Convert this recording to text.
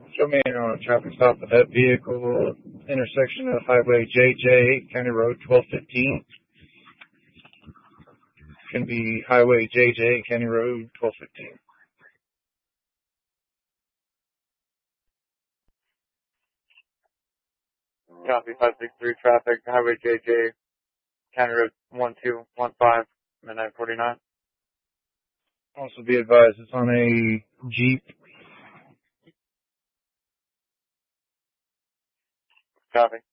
Show me on a traffic stop with that vehicle, intersection of Highway JJ, County Road 1215. Can be Highway JJ, County Road 1215. Copy 563 traffic, Highway JJ, County Road 1215, midnight 49. Also be advised, it's on a Jeep. Copy.